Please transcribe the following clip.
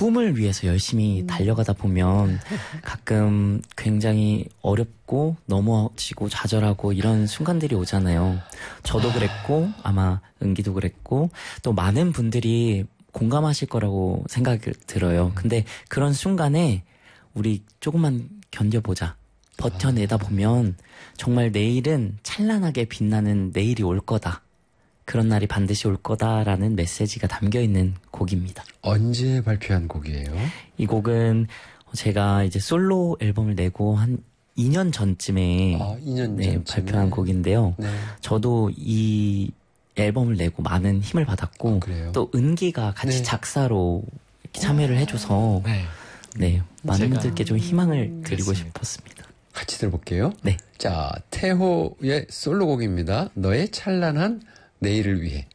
꿈을 위해서 열심히 달려가다 보면 가끔 굉장히 어렵고 넘어지고 좌절하고 이런 순간들이 오잖아요. 저도 그랬고 아마 은기도 그랬고 또 많은 분들이 공감하실 거라고 생각이 들어요. 근데 그런 순간에 우리 조금만 견뎌보자. 버텨내다 보면 정말 내일은 찬란하게 빛나는 내일이 올 거다. 그런 날이 반드시 올 거다라는 메시지가 담겨있는 곡입니다. 언제 발표한 곡이에요? 이 곡은 제가 이제 솔로 앨범을 내고 한 2년 전쯤에 2년 네, 전쯤에 발표한 곡인데요. 네. 저도 이 앨범을 내고 많은 힘을 받았고 또 은기가 같이 네. 작사로 이렇게 참여를 해줘서 네, 많은 분들께 좀 희망을 드리고 싶었습니다. 같이 들어볼게요. 네. 자, 태호의 솔로곡입니다. 너의 찬란한 내일을 위해.